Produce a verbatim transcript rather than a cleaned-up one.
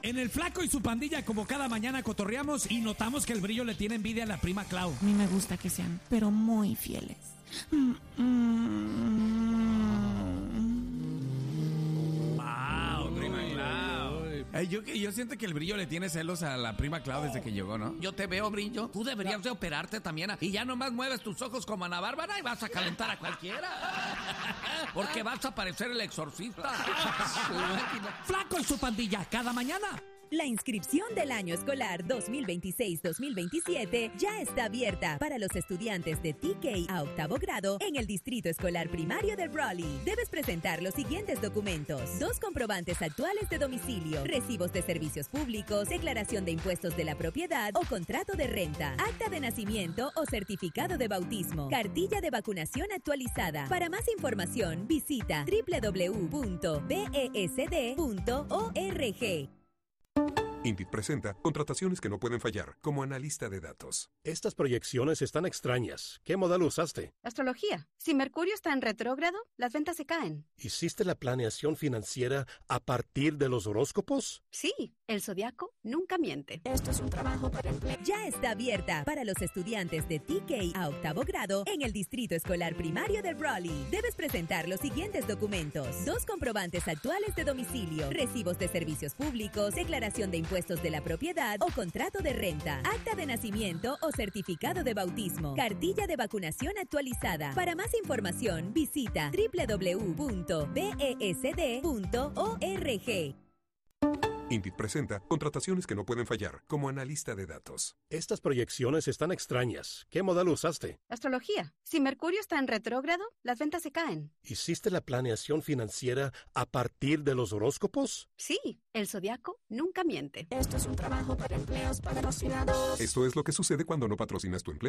En el Flaco y su pandilla, como cada mañana cotorreamos y notamos que el Brillo le tiene envidia a la prima Clau. A mí me gusta que sean, pero muy fieles. Mm, mm. Wow, prima Clau. Ay, yo, yo siento que el Brillo le tiene celos a la prima Clau desde que llegó, ¿no? Yo te veo, Brillo. Tú deberías de operarte también. Y ya nomás mueves tus ojos como Ana Bárbara y vas a calentar a cualquiera. Porque vas a parecer el exorcista. Flaco y su pandilla, cada mañana. La inscripción del año escolar dos mil veintiséis dos mil veintisiete ya está abierta para los estudiantes de T K a octavo grado en el Distrito Escolar Primario de Brawley. Debes presentar los siguientes documentos: dos comprobantes actuales de domicilio, recibos de servicios públicos, declaración de impuestos de la propiedad o contrato de renta, acta de nacimiento o certificado de bautismo, cartilla de vacunación actualizada. Para más información, visita w w w punto b e s d punto org. Indeed presenta contrataciones que no pueden fallar, como analista de datos. Estas proyecciones están extrañas. ¿Qué modelo usaste? Astrología. Si Mercurio está en retrógrado, las ventas se caen. ¿Hiciste la planeación financiera a partir de los horóscopos? Sí, el zodiaco nunca miente. Esto es un trabajo para empleo. Ya está abierta para los estudiantes de T K a octavo grado en el Distrito Escolar Primario de Brawley. Debes presentar los siguientes documentos: dos comprobantes actuales de domicilio, recibos de servicios públicos, declaración de impuestos de la propiedad o contrato de renta, acta de nacimiento o certificado de bautismo, cartilla de vacunación actualizada. Para más información, visita w w w punto b e s d punto org. Indeed presenta contrataciones que no pueden fallar, como analista de datos. Estas proyecciones están extrañas. ¿Qué modelo usaste? Astrología. Si Mercurio está en retrógrado, las ventas se caen. ¿Hiciste la planeación financiera a partir de los horóscopos? Sí, el zodiaco nunca miente. Esto es un trabajo para empleos patrocinados. Esto es lo que sucede cuando no patrocinas tu empleo.